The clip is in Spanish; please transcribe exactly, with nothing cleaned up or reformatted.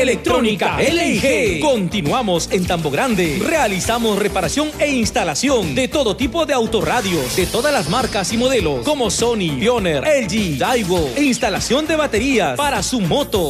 Electrónica L I G. Continuamos en Tambo Grande. Realizamos reparación e instalación de todo tipo de autorradios, de todas las marcas y modelos, como Sony, Pioneer, L G, Daiwo. E instalación de baterías para su moto,